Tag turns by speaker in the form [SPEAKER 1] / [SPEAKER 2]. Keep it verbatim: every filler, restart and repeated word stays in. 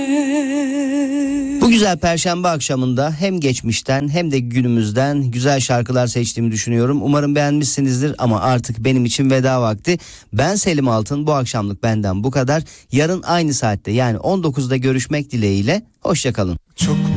[SPEAKER 1] Bu güzel perşembe akşamında hem geçmişten hem de günümüzden güzel şarkılar seçtiğimi düşünüyorum. Umarım beğenmişsinizdir ama artık benim için veda vakti. Ben Selim Altın, bu akşamlık benden bu kadar. Yarın aynı saatte yani on dokuzda görüşmek dileğiyle. Hoşça kalın.
[SPEAKER 2] Çok